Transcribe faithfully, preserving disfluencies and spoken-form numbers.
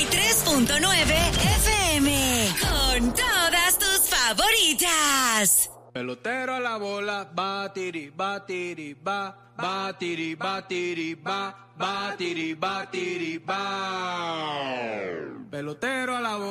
y tres punto nueve F M. Con todas tus favoritas. Pelotero a la bola, batiri, batiri, ba, batiri, batiri, ba, batiri, batiri, ba. Pelotero a la bola.